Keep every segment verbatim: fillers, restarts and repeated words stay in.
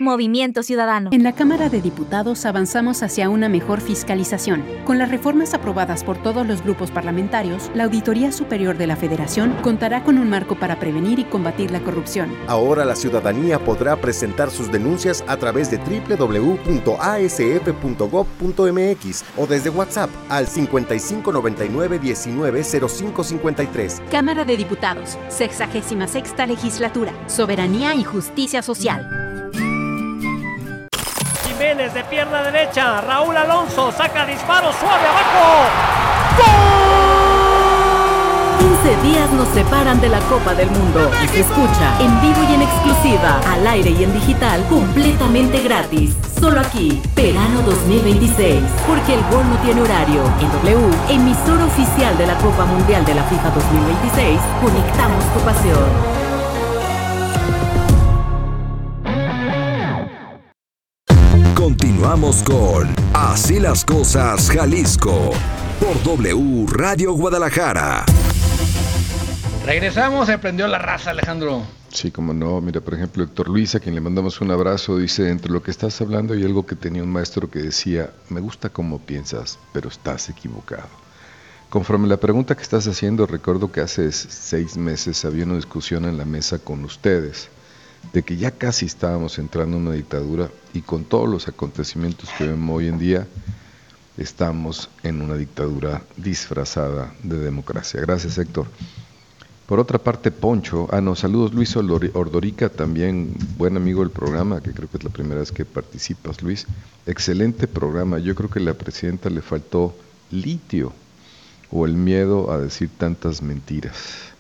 Movimiento Ciudadano. En la Cámara de Diputados avanzamos hacia una mejor fiscalización. Con las reformas aprobadas por todos los grupos parlamentarios, la Auditoría Superior de la Federación contará con un marco para prevenir y combatir la corrupción. Ahora la ciudadanía podrá presentar sus denuncias a través de doble u doble u doble u punto a s f punto gob punto m x o desde WhatsApp al cincuenta y cinco noventa y nueve diecinueve cero cinco cincuenta y tres. Cámara de Diputados, sexagésima sexta Legislatura, Soberanía y Justicia Social. Jiménez de pierna derecha, Raúl Alonso saca disparo suave abajo. ¡Gol! quince días nos separan de la Copa del Mundo y se escucha en vivo y en exclusiva, al aire y en digital, completamente gratis. Solo aquí, Verano dos mil veintiséis, porque el gol no tiene horario. En W, emisora oficial de la Copa Mundial de la FIFA dos mil veintiséis, conectamos tu pasión. Continuamos con Así las Cosas Jalisco por W Radio Guadalajara. Regresamos, se prendió la raza, Alejandro. Sí, como no. Mira, por ejemplo, Héctor Luis, a quien le mandamos un abrazo, dice: entre lo que estás hablando hay algo que tenía un maestro que decía: me gusta cómo piensas, pero estás equivocado. Conforme la pregunta que estás haciendo, recuerdo que hace seis meses había una discusión en la mesa con ustedes de que ya casi estábamos entrando en una dictadura, y con todos los acontecimientos que vemos hoy en día, estamos en una dictadura disfrazada de democracia. Gracias, Héctor. Por otra parte, Poncho, ah no, saludos Luis Ordorica, también buen amigo del programa, que creo que es la primera vez que participas, Luis. Excelente programa. Yo creo que a la presidenta le faltó litio o el miedo a decir tantas mentiras.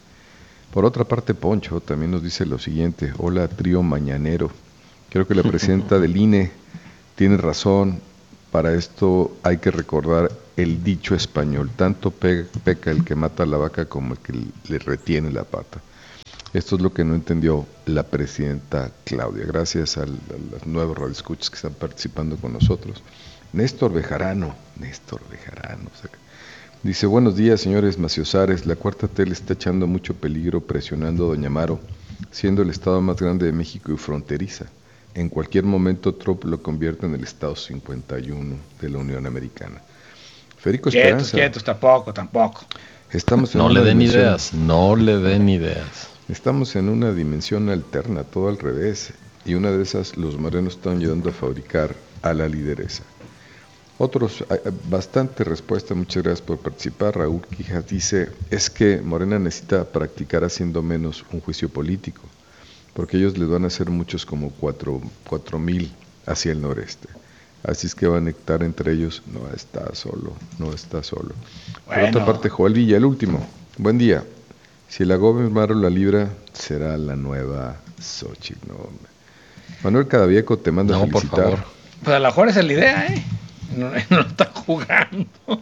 Por otra parte, Poncho también nos dice lo siguiente: hola trío mañanero, creo que la presidenta del I N E tiene razón. Para esto hay que recordar el dicho español: tanto pe- peca el que mata a la vaca como el que le retiene la pata. Esto es lo que no entendió la presidenta Claudia. Gracias a, l- a los nuevos radioescuchas que están participando con nosotros. Néstor Bejarano, Néstor Bejarano, o sea, dice: buenos días, señores maciosares, la cuarta T le está echando mucho peligro presionando a Doña Maro, siendo el estado más grande de México y fronteriza. En cualquier momento Trump lo convierte en el estado cincuenta y uno de la Unión Americana. Federico Esperanza. Quietos, quietos, tampoco, tampoco. Estamos en no una le den dimensión, ideas, no le den ideas. Estamos en una dimensión alterna, todo al revés, y una de esas los morenos están ayudando a fabricar a la lideresa. Otros, bastante respuesta, muchas gracias por participar. Raúl Quijas dice: es que Morena necesita practicar haciendo menos un juicio político, porque ellos les van a hacer muchos como cuatro, cuatro mil hacia el noreste. Así es que van a estar entre ellos. No está solo, no está solo. Bueno. Por otra parte, Joel Villa, el último. Buen día. Si la Gómez Maro la libra, será la nueva Xochitl. No, Manuel Cadavieco te manda no, a felicitar. Por favor. Pues a lo mejor esa es la idea, ¿eh? No, no está jugando.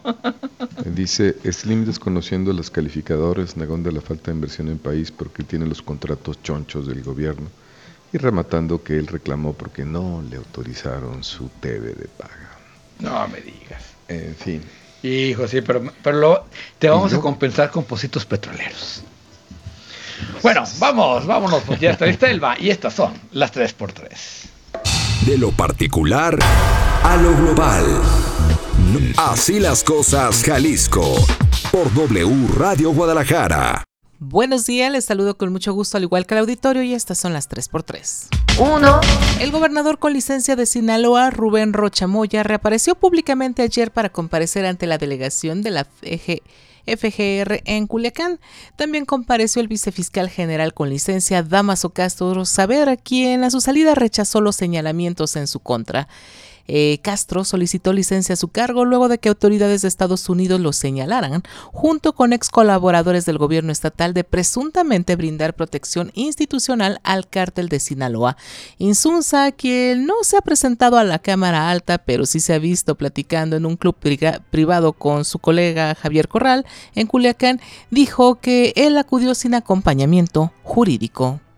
Dice Slim, desconociendo a los calificadores, negando de la falta de inversión en país porque tiene los contratos chonchos del gobierno, y rematando que él reclamó porque no le autorizaron su T V de paga. No me digas. En fin. Hijo, sí, pero, pero lo, te vamos a compensar con Pocitos Petroleros. Bueno, vamos, vámonos, pues ya está lista Elba, y estas son las tres por tres. De lo particular a lo global. Así las Cosas Jalisco por W Radio Guadalajara. Buenos días, les saludo con mucho gusto al igual que al auditorio, y estas son las tres por tres. Uno. El gobernador con licencia de Sinaloa, Rubén Rocha Moya, reapareció públicamente ayer para comparecer ante la delegación de la F G R en Culiacán. También compareció el vicefiscal general con licencia, Dámaso Castro Saavedra, quien a su salida rechazó los señalamientos en su contra. Eh, Castro solicitó licencia a su cargo luego de que autoridades de Estados Unidos lo señalaran, junto con ex colaboradores del gobierno estatal, de presuntamente brindar protección institucional al cártel de Sinaloa. Insunza, quien no se ha presentado a la Cámara Alta, pero sí se ha visto platicando en un club pri- privado con su colega Javier Corral en Culiacán, dijo que él acudió sin acompañamiento jurídico.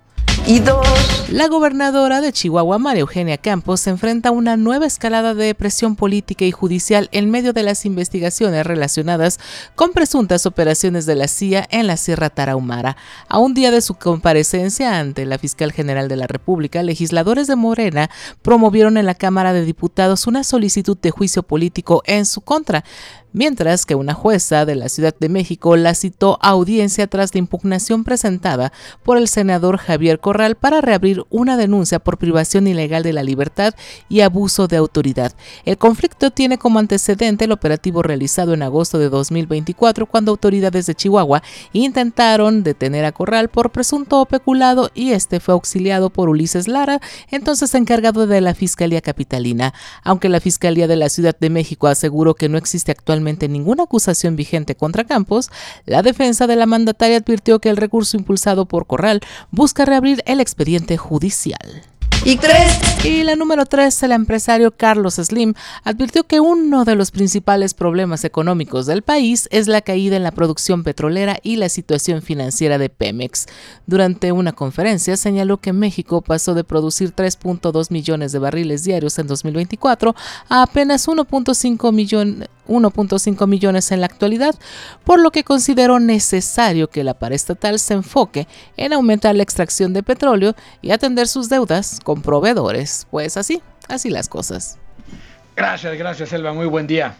y dos. La gobernadora de Chihuahua, María Eugenia Campos, se enfrenta a una nueva escalada de presión política y judicial en medio de las investigaciones relacionadas con presuntas operaciones de la C I A en la Sierra Tarahumara. A un día de su comparecencia ante la fiscal general de la República, legisladores de Morena promovieron en la Cámara de Diputados una solicitud de juicio político en su contra, mientras que una jueza de la Ciudad de México la citó a audiencia tras la impugnación presentada por el senador Javier Corral para reabrir una denuncia por privación ilegal de la libertad y abuso de autoridad. El conflicto tiene como antecedente el operativo realizado en agosto de dos mil veinticuatro, cuando autoridades de Chihuahua intentaron detener a Corral por presunto peculado y este fue auxiliado por Ulises Lara, entonces encargado de la Fiscalía Capitalina. Aunque la Fiscalía de la Ciudad de México aseguró que no existe actualmente ninguna acusación vigente contra Campos, la defensa de la mandataria advirtió que el recurso impulsado por Corral busca reabrir el expediente judicial. Y tres. Y la número tres, el empresario Carlos Slim advirtió que uno de los principales problemas económicos del país es la caída en la producción petrolera y la situación financiera de Pemex. Durante una conferencia señaló que México pasó de producir tres punto dos millones de barriles diarios en dos mil veinticuatro a apenas uno punto cinco millones uno punto cinco millones en la actualidad, por lo que consideró necesario que la paraestatal se enfoque en aumentar la extracción de petróleo y atender sus deudas con proveedores. Pues así, así las cosas. Gracias, gracias, Elba, muy buen día.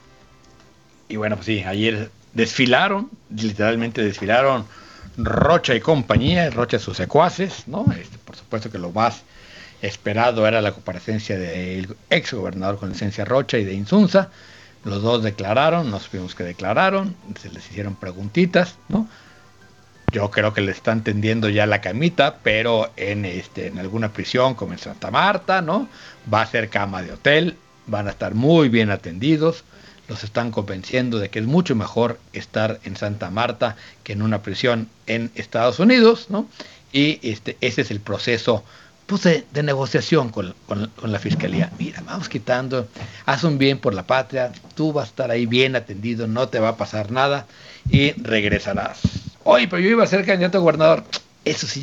Y bueno, pues sí, ayer desfilaron, literalmente desfilaron Rocha y compañía, Rocha y sus secuaces, ¿no? Este, por supuesto que lo más esperado era la comparecencia del ex gobernador con licencia Rocha y de Insunza. Los dos declararon, no supimos que declararon, se les hicieron preguntitas, ¿no? Yo creo que le están tendiendo ya la camita, pero en este en alguna prisión como en Santa Marta, ¿no? Va a ser cama de hotel, van a estar muy bien atendidos, los están convenciendo de que es mucho mejor estar en Santa Marta que en una prisión en Estados Unidos, ¿no? Y este ese es el proceso pues de, de negociación con, con, con la fiscalía. Mira, vamos quitando, haz un bien por la patria, tú vas a estar ahí bien atendido, no te va a pasar nada y regresarás. Oye, pero yo iba a ser candidato a gobernador. Eso sí.